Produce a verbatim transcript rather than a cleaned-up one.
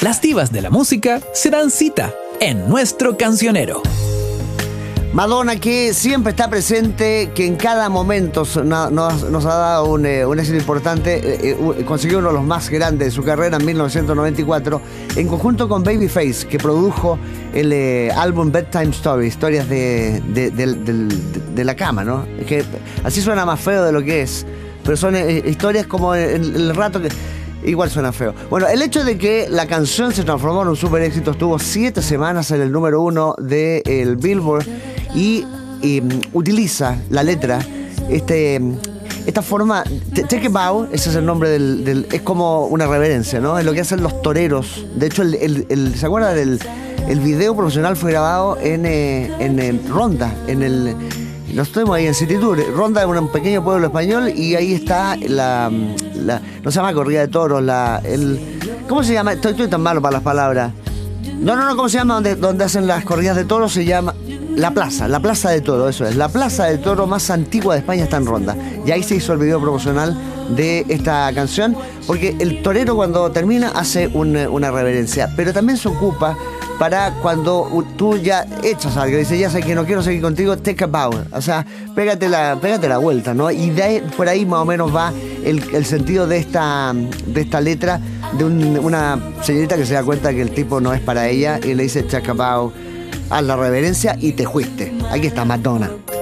Las divas de la música se dan cita en nuestro cancionero. Madonna, que siempre está presente, que en cada momento nos, nos ha dado un, un éxito importante, eh, eh, consiguió uno de los más grandes de su carrera en mil novecientos noventa y cuatro, en conjunto con Babyface, que produjo el eh, álbum Bedtime Story, historias de, de, de, de, de, de la cama, ¿no? Es que así suena más feo de lo que es, pero son eh, historias como el, el rato que... Igual suena feo. Bueno, el hecho de que la canción se transformó en un super éxito, estuvo siete semanas en el número uno del Billboard y, y um, utiliza la letra, este, esta forma, Take a Bow, ese es el nombre del, del, es como una reverencia, ¿no? Es lo que hacen los toreros. De hecho, el, el, el, ¿se acuerda del el video profesional? Fue grabado en, eh, en, en Ronda, en el... Nos estuvimos ahí en City Tour. Ronda es un pequeño pueblo español y ahí está la, la no se llama corrida de toros, la, el, ¿cómo se llama? Estoy, estoy tan malo para las palabras. No, no, no, ¿cómo se llama? Donde, donde hacen las corridas de toros se llama la plaza, la plaza de toro, eso es. La plaza de toro más antigua de España está en Ronda. Y ahí se hizo el video promocional de esta canción, porque el torero cuando termina hace un, una reverencia, pero también se ocupa para cuando tú ya echas algo, dices, ya sé que no quiero seguir contigo, take a bow, o sea, pégate la, pégate la vuelta, ¿no? Y de ahí, por ahí más o menos va el, el sentido de esta, de esta letra, de un, una señorita que se da cuenta que el tipo no es para ella y le dice, take a bow, haz la reverencia y te fuiste. Aquí está Madonna.